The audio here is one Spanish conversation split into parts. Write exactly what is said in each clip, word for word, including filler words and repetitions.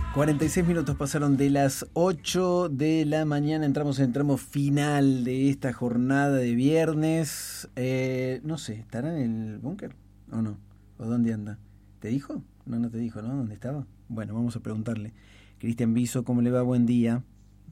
cuarenta y seis minutos pasaron de las ocho de la mañana, entramos en el tramo final de esta jornada de viernes. Eh, no sé, ¿estará en el búnker o no? ¿O dónde anda? ¿Te dijo? No, no te dijo, ¿no? ¿Dónde estaba? Bueno, vamos a preguntarle. Cristian Viso, ¿cómo le va? Buen día.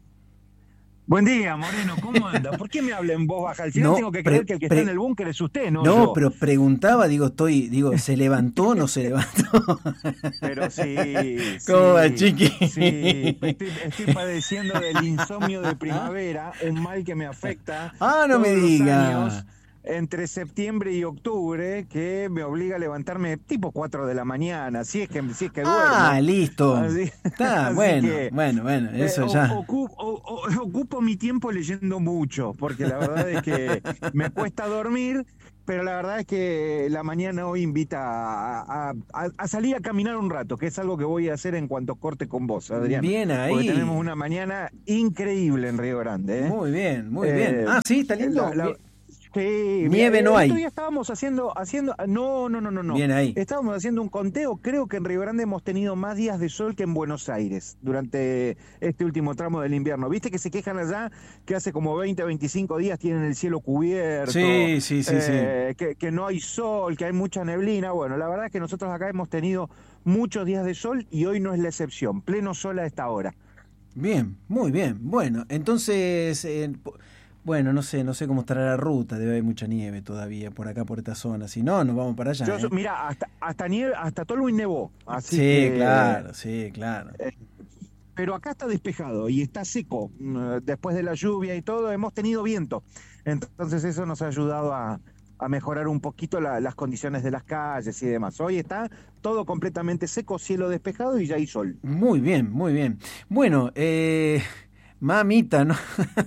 Buen día, Moreno, ¿cómo anda? ¿Por qué me habla en voz baja? Al final No, tengo que pre, creer que el que pre, está en el búnker es usted, no, no, yo. pero preguntaba, digo, estoy, digo, ¿se levantó o no se levantó? Pero sí, ¿Cómo va, sí, chiqui? sí, estoy, estoy padeciendo del insomnio de primavera, un mal que me afecta Ah, no me todos los diga. años, entre septiembre y octubre, que me obliga a levantarme tipo cuatro de la mañana, si es que, si es que Ah, duermo. listo. Así, Está, así bueno, que bueno, bueno, eh, eso o- ya. ocu- o- o- ocupo mi tiempo leyendo mucho, porque la verdad es que me cuesta dormir, pero la verdad es que la mañana hoy invita a, a- a- a salir a caminar un rato, que es algo que voy a hacer en cuanto corte con vos, Adrián, Bien porque tenemos ahí. una mañana increíble en Río Grande, ¿eh? Muy bien, muy bien. Eh, Ah, sí, está la- lindo. la- Bien. sí, Nieve eh, no el otro hay. día estábamos haciendo, haciendo, no, no, no, no, no. Bien ahí. Estábamos haciendo un conteo, creo que en Río Grande hemos tenido más días de sol que en Buenos Aires durante este último tramo del invierno. Viste que se quejan allá que hace como veinte, veinticinco días tienen el cielo cubierto, Sí, sí, sí, sí. eh, que, que no hay sol, que hay mucha neblina. Bueno, la verdad es que nosotros acá hemos tenido muchos días de sol y hoy no es la excepción. Pleno sol a esta hora. Bien, muy bien. Bueno, entonces, eh, po- bueno, no sé, no sé cómo estará la ruta. Debe haber mucha nieve todavía por acá, por esta zona. Si no, nos vamos para allá, Yo, so- ¿eh? mira, hasta, hasta nieve, hasta Tolwyn nevó, así Sí, que claro, sí, claro. eh, pero acá está despejado y está seco. Mm, Después de la lluvia y todo, hemos tenido viento. Entonces eso nos ha ayudado a, a mejorar un poquito la- las condiciones de las calles y demás. Hoy está todo completamente seco, cielo despejado y ya hay sol. Muy bien, muy bien. Bueno, eh, mamita, ¿no?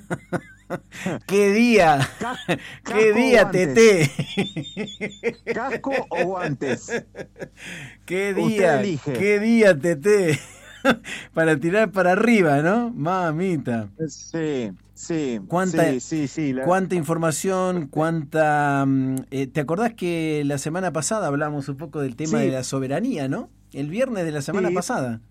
¿Qué día? Cas- ¿Qué ¿Casco o día, guantes? Tete? ¿Casco o guantes? ¿Qué Usted día? elige. ¿Qué día, Tete? Para tirar para arriba, ¿no? Mamita. Sí, sí, ¿Cuánta, sí, sí, sí. la- cuánta información, cuánta... mm, eh, ¿te acordás que la semana pasada hablamos un poco del tema de Sí, la soberanía, ¿no? El viernes de la semana sí. pasada.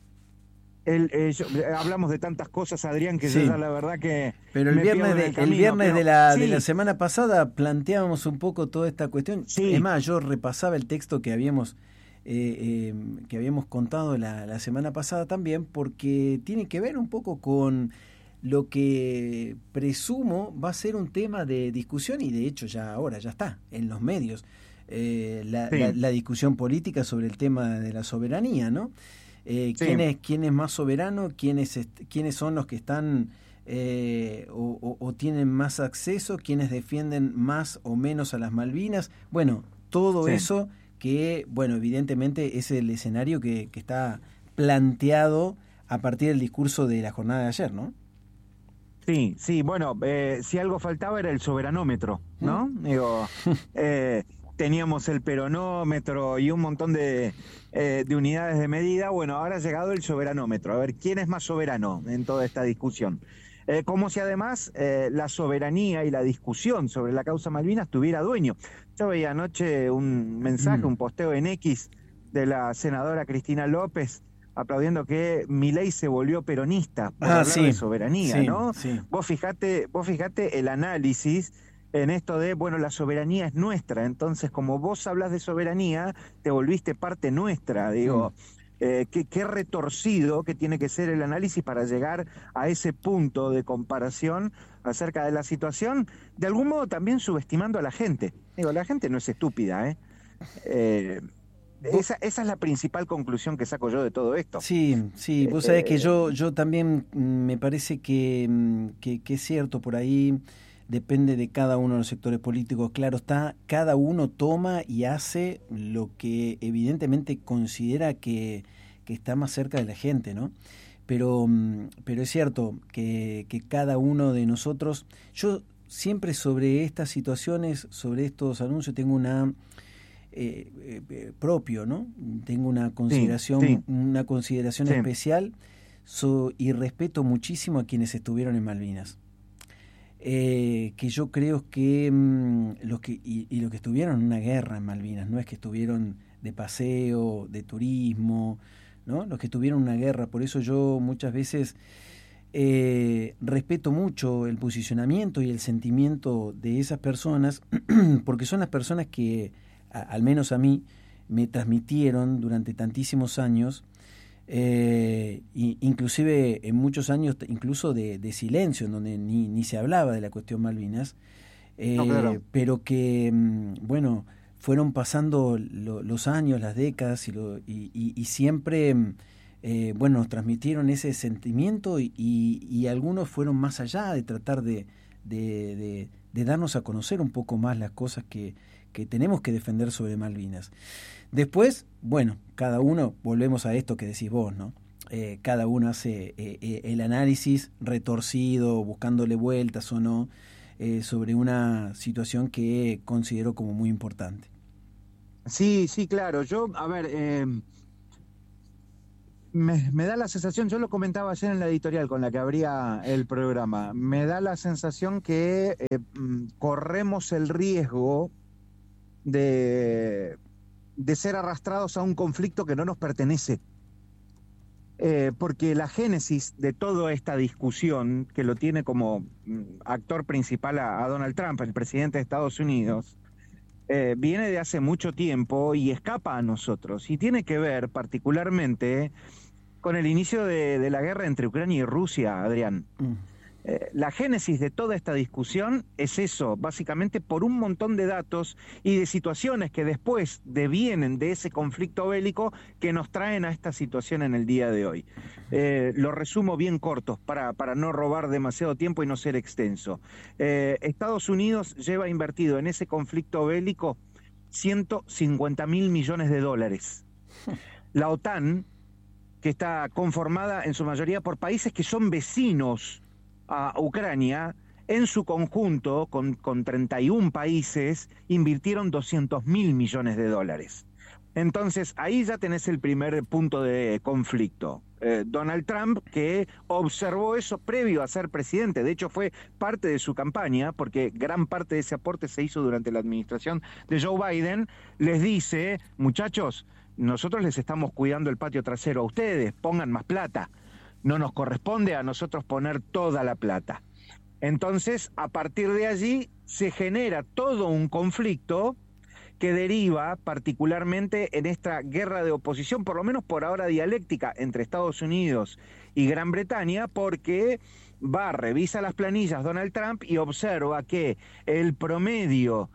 El, eh, yo- eh, hablamos de tantas cosas, Adrián, que yo Sí. ya la verdad que Pero el me pierdo viernes en de, el el camino. viernes de Pero la, de la sí, semana pasada planteábamos un poco toda esta cuestión. Es sí, más, yo repasaba el texto que habíamos eh, eh, que habíamos contado la, la semana pasada también, porque tiene que ver un poco con lo que presumo va a ser un tema de discusión, y de hecho ya ahora ya está en los medios, eh, la, la, sí, la discusión política sobre el tema de la soberanía, ¿no? Eh, sí, ¿quién es, quién es más soberano? ¿Quiénes, est- quiénes son los que están eh, o, o- o tienen más acceso? ¿Quiénes defienden más o menos a las Malvinas? Bueno, todo sí. eso que, bueno, evidentemente es el escenario que, que está planteado a partir del discurso de la jornada de ayer, ¿no? Sí, sí, bueno, eh, si algo faltaba era el soberanómetro, ¿Mm? ¿no? Digo, eh, teníamos el peronómetro y un montón de, eh, de unidades de medida. Bueno, ahora ha llegado el soberanómetro. A ver, ¿quién es más soberano en toda esta discusión? Eh, como si además eh, la soberanía y la discusión sobre la causa Malvinas tuviera dueño. Yo veía anoche un mensaje, un posteo en X de la senadora Cristina López aplaudiendo que Milei se volvió peronista por Ah, hablar de sí, soberanía, sí, ¿no? sí. Vos fijate, vos fijate el análisis en esto de, bueno, la soberanía es nuestra, entonces como vos hablas de soberanía, te volviste parte nuestra, Mm. digo, eh, qué, qué retorcido que tiene que ser el análisis para llegar a ese punto de comparación acerca de la situación, de algún modo también subestimando a la gente. Digo, la gente no es estúpida, ¿eh? Eh, Vo- esa, esa es la principal conclusión que saco yo de todo esto. Sí, sí, vos sabés que Eh, yo, yo también mm, me parece que, mm, que, que es cierto, por ahí depende de cada uno de los sectores políticos. Claro está, cada uno toma y hace lo que evidentemente considera que, que está más cerca de la gente, ¿no? Pero, mm, pero es cierto que, que cada uno de nosotros, yo siempre sobre estas situaciones, sobre estos anuncios, tengo una eh, eh, eh, propio, ¿no? Tengo una sí, sí, consideración, una consideración sí, especial so, y respeto muchísimo a quienes estuvieron en Malvinas. Eh, que yo creo que mmm, los que y, y los que estuvieron en una guerra en Malvinas, no es que estuvieron de paseo, de turismo, ¿no? Los que tuvieron una guerra. Por eso yo muchas veces eh, respeto mucho el posicionamiento y el sentimiento de esas personas, porque son las personas que, a, al menos a mí, me transmitieron durante tantísimos años, eh, y, inclusive en muchos años incluso de, de silencio, en donde ni, ni se hablaba de la cuestión Malvinas, eh, no, claro. pero que, bueno, fueron pasando lo, los años, las décadas, y, lo, y, y, y siempre, eh, bueno, nos transmitieron ese sentimiento, y, y, y algunos fueron más allá de tratar de, de, de, de darnos a conocer un poco más las cosas que, que tenemos que defender sobre Malvinas. Después, bueno, cada uno, volvemos a esto que decís vos, ¿no? Eh, cada uno hace eh, eh, el análisis retorcido, buscándole vueltas o no, eh, sobre una situación que considero como muy importante. Sí, sí, claro. Yo, a ver, eh, me, me da la sensación, yo lo comentaba ayer en la editorial con la que abría el programa, me da la sensación que eh, corremos el riesgo de... de ser arrastrados a un conflicto que no nos pertenece. Eh, porque la génesis de toda esta discusión, que lo tiene como actor principal a, a Donald Trump, el presidente de Estados Unidos, eh, viene de hace mucho tiempo y escapa a nosotros. Y tiene que ver particularmente con el inicio de, de la guerra entre Ucrania y Rusia, Adrián. Mm. Eh, la génesis de toda esta discusión es eso, básicamente por un montón de datos y de situaciones que después devienen de ese conflicto bélico que nos traen a esta situación en el día de hoy. Eh, lo resumo bien corto para, para no robar demasiado tiempo y no ser extenso. Eh, Estados Unidos lleva invertido en ese conflicto bélico ciento cincuenta mil millones de dólares. La OTAN, que está conformada en su mayoría por países que son vecinos a Ucrania, en su conjunto, con, con treinta y un países, invirtieron doscientos mil millones de dólares. Entonces, ahí ya tenés el primer punto de conflicto. Eh, Donald Trump, que observó eso previo a ser presidente, de hecho fue parte de su campaña, porque gran parte de ese aporte se hizo durante la administración de Joe Biden, les dice, muchachos, nosotros les estamos cuidando el patio trasero a ustedes, pongan más plata. No nos corresponde a nosotros poner toda la plata. Entonces, a partir de allí, se genera todo un conflicto que deriva particularmente en esta guerra de oposición, por lo menos por ahora dialéctica, entre Estados Unidos y Gran Bretaña, porque va, revisa las planillas Donald Trump y observa que el promedio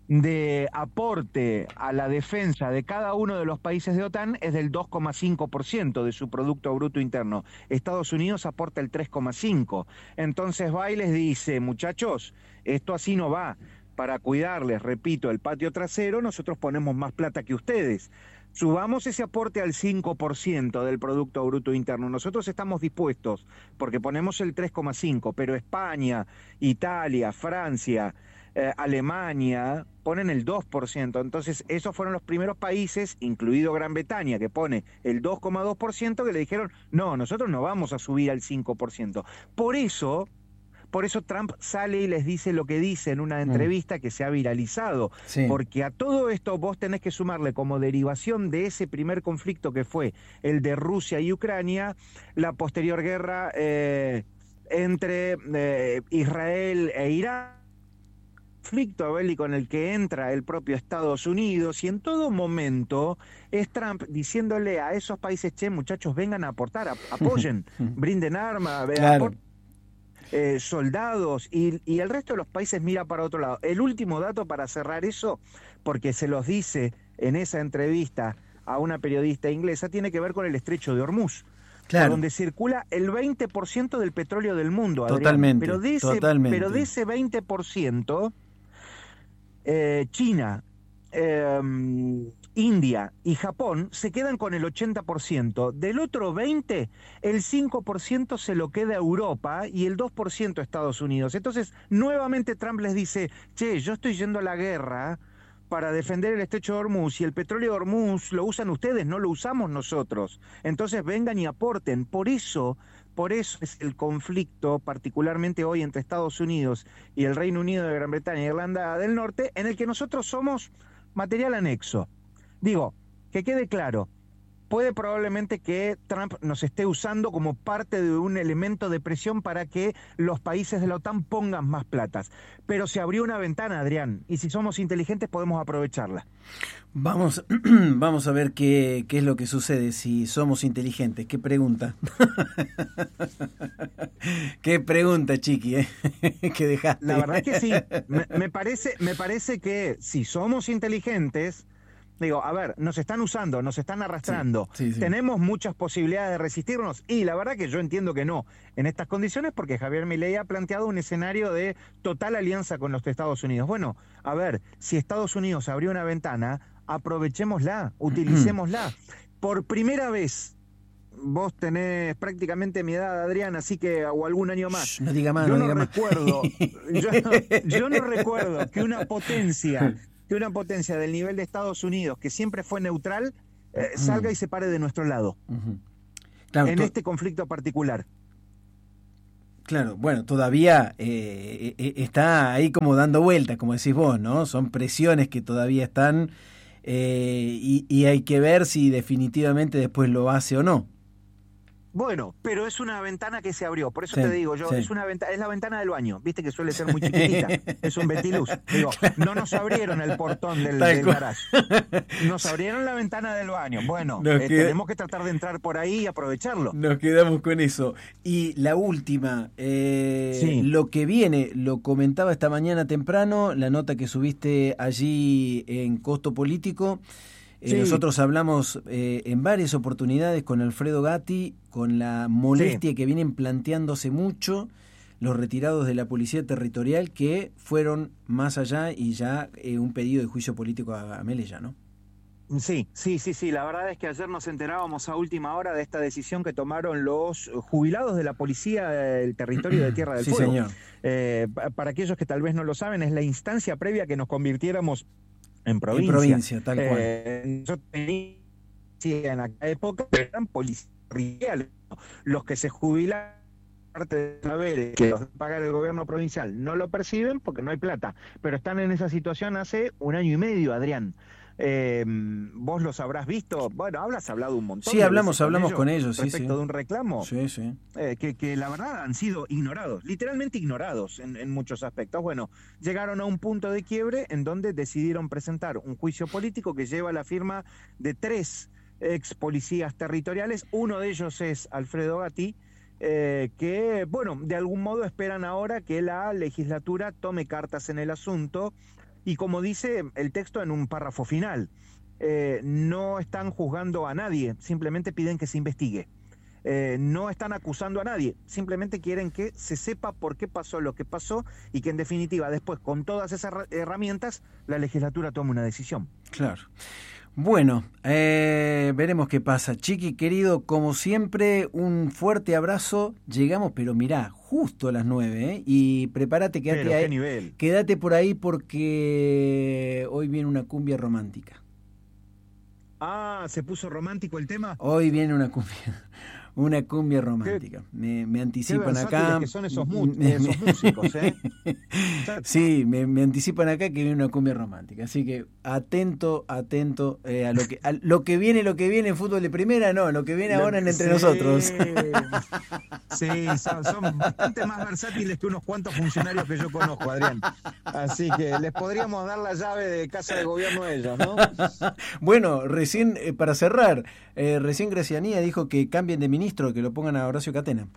de aporte a la defensa de cada uno de los países de OTAN es del dos coma cinco por ciento de su Producto Bruto Interno. Estados Unidos aporta el tres coma cinco por ciento. Entonces va y les dice, muchachos, esto así no va. Para cuidarles, repito, el patio trasero, nosotros ponemos más plata que ustedes. Subamos ese aporte al cinco por ciento del Producto Bruto Interno. Nosotros estamos dispuestos, porque ponemos el tres coma cinco por ciento, pero España, Italia, Francia, eh, Alemania ponen el dos por ciento. Entonces, esos fueron los primeros países, incluido Gran Bretaña, que pone el dos coma dos por ciento, que le dijeron, no, nosotros no vamos a subir al cinco por ciento. Por eso... Por eso Trump sale y les dice lo que dice en una entrevista que se ha viralizado, sí. Porque a todo esto vos tenés que sumarle como derivación de ese primer conflicto que fue el de Rusia y Ucrania, la posterior guerra eh, entre eh, Israel e Irán, conflicto bélico en el que entra el propio Estados Unidos, y en todo momento es Trump diciéndole a esos países, che, muchachos, vengan a aportar, a, apoyen, brinden armas, claro. aporten. Eh, soldados y, y el resto de los países mira para otro lado. El último dato para cerrar eso, porque se los dice en esa entrevista a una periodista inglesa, tiene que ver con el estrecho de Hormuz, claro, donde circula el veinte por ciento del petróleo del mundo, Adrián. Totalmente, pero de ese, totalmente. Pero de ese veinte por ciento, eh, China, eh, India y Japón se quedan con el ochenta por ciento. Del otro veinte por ciento, el cinco por ciento se lo queda Europa y el dos por ciento Estados Unidos. Entonces, nuevamente Trump les dice, che, yo estoy yendo a la guerra para defender el estrecho de Hormuz, y el petróleo de Hormuz lo usan ustedes, no lo usamos nosotros. Entonces, vengan y aporten. Por eso, por eso es el conflicto, particularmente hoy entre Estados Unidos y el Reino Unido de Gran Bretaña e Irlanda del Norte, en el que nosotros somos material anexo. Digo, que quede claro, puede probablemente que Trump nos esté usando como parte de un elemento de presión para que los países de la OTAN pongan más platas. Pero se abrió una ventana, Adrián, y si somos inteligentes podemos aprovecharla. Vamos, vamos a ver qué, qué es lo que sucede si somos inteligentes. ¿Qué pregunta? ¿Qué pregunta, Chiqui? ¿eh? ¿Qué dejaste? La verdad que sí. Me, me parece, me parece que si somos inteligentes, digo, a ver, nos están usando, nos están arrastrando, sí, sí, sí. tenemos muchas posibilidades de resistirnos, y la verdad que yo entiendo que no, en estas condiciones, porque Javier Milei ha planteado un escenario de total alianza con los Estados Unidos. Bueno, a ver, si Estados Unidos abrió una ventana, aprovechémosla, utilicémosla. Por primera vez, vos tenés prácticamente mi edad, Adrián, así que, o algún año más. Shh, no diga más, yo no, no diga recuerdo, más. yo, yo no recuerdo que una potencia... que una potencia del nivel de Estados Unidos, que siempre fue neutral, eh, salga y se pare de nuestro lado. Uh-huh. Claro, en to- este conflicto particular. Claro, bueno, todavía eh, eh, está ahí como dando vueltas, como decís vos, ¿no? Son presiones que todavía están eh, y, y hay que ver si definitivamente después lo hace o no. Bueno, pero es una ventana que se abrió, por eso Sí, te digo yo, sí. es una ventana, es la ventana del baño, viste que suele ser muy chiquitita, es un ventiluz. Digo, no nos abrieron el portón del, Tal del cual. garage, nos abrieron la ventana del baño. Bueno, Nos eh, queda- tenemos que tratar de entrar por ahí y aprovecharlo. Nos quedamos con eso. Y la última, eh, Sí. lo que viene, lo comentaba esta mañana temprano, la nota que subiste allí en Costo Político. Eh, Sí. Nosotros hablamos eh, en varias oportunidades con Alfredo Gatti, con la molestia Sí. que vienen planteándose mucho los retirados de la Policía Territorial, que fueron más allá y ya eh, un pedido de juicio político a, a Melella, ¿no? Sí, sí, sí, sí. La verdad es que ayer nos enterábamos a última hora de esta decisión que tomaron los jubilados de la policía del territorio de Tierra del Sí, Fuego. señor. Eh, pa- para aquellos que tal vez no lo saben, es la instancia previa a que nos convirtiéramos en provincia. En provincia, tal cual. Eh, yo tenía, sí, en aquella época eran policías territoriales. Los que se jubilan, parte de saber que los paga el gobierno provincial, no lo perciben porque no hay plata, pero están en esa situación hace un año y medio, Adrián. Eh, vos los habrás visto, bueno, habrás hablado un montón. Sí, de hablamos, veces con hablamos ellos con ellos, sí, respecto sí. de un reclamo Sí, sí. eh, que, que la verdad han sido ignorados, literalmente ignorados en, en muchos aspectos. Bueno, llegaron a un punto de quiebre en donde decidieron presentar un juicio político que lleva la firma de tres ex policías territoriales. Uno de ellos es Alfredo Gatti, eh, que, bueno, de algún modo esperan ahora que la legislatura tome cartas en el asunto. Y como dice el texto en un párrafo final, eh, no están juzgando a nadie, simplemente piden que se investigue. Eh, no están acusando a nadie, simplemente quieren que se sepa por qué pasó lo que pasó y que en definitiva después con todas esas herramientas la legislatura tome una decisión. Claro. Bueno, eh, veremos qué pasa. Chiqui, querido, como siempre, un fuerte abrazo. Llegamos, pero mirá, justo a las nueve, ¿eh? Y prepárate, quédate Pero, ¿qué ahí, nivel? quédate por ahí porque hoy viene una cumbia romántica. Ah, ¿se puso romántico el tema? Hoy viene una cumbia, una cumbia romántica. Me, me Qué anticipan versátiles acá. que son esos, mu- esos músicos, ¿eh? Sí, me, me anticipan acá que viene una cumbia romántica. Así que atento, atento eh, a lo que a lo que viene, lo que viene en fútbol de primera, no, lo que viene Lo ahora en que- Entre sí. Nosotros. Sí, son, son bastante más versátiles que unos cuantos funcionarios que yo conozco, Adrián. Así que les podríamos dar la llave de casa de gobierno a ellos, ¿no? Bueno, recién, eh, para cerrar, eh, recién Gracianía dijo que cambien de ministro, que lo pongan a Horacio Catena.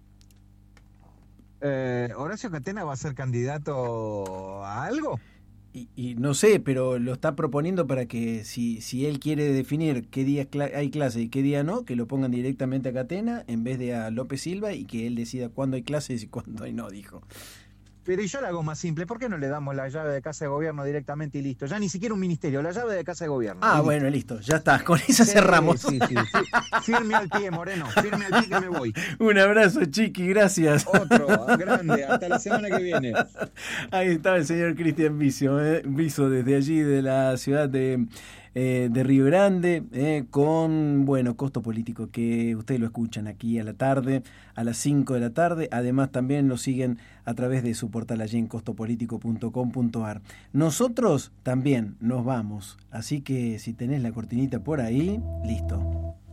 Eh, ¿Horacio Catena va a ser candidato a algo? Y, y no sé, pero lo está proponiendo para que si, si él quiere definir qué días cla- hay clase y qué día no, que lo pongan directamente a Catena en vez de a López Silva y que él decida cuándo hay clases y cuándo hay no, dijo. Pero y yo la hago más simple, ¿por qué no le damos la llave de casa de gobierno directamente y listo? Ya ni siquiera un ministerio, la llave de casa de gobierno. Ah, Y bueno, listo, ya está, con esa Sí, cerramos. Sí, sí, sí. Firme al pie, Moreno, firme al pie que me voy. Un abrazo, Chiqui, gracias. Otro, grande, hasta la semana que viene. Ahí estaba el señor Cristian Viso, eh, Viso desde allí de la ciudad de, eh, de Río Grande, eh, con, bueno, Costo Político, que ustedes lo escuchan aquí a la tarde, a las cinco de la tarde. Además también lo siguen a través de su portal allí en costopolitico punto com punto ar. Nosotros también nos vamos, así que si tenés la cortinita por ahí, listo.